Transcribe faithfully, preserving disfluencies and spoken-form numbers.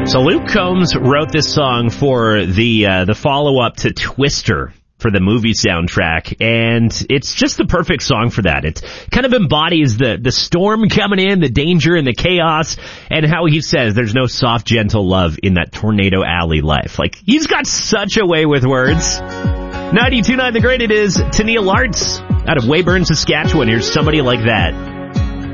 So Luke Combs wrote this song for the uh, the follow-up to Twister for the movie soundtrack, and it's just the perfect song for that. It kind of embodies the, the storm coming in, the danger and the chaos, and how he says there's no soft, gentle love in that tornado alley life. Like, he's got such a way with words. ninety-two point nine The Great, it is Tennille Arts out of Weyburn, Saskatchewan. Here's Somebody Like That.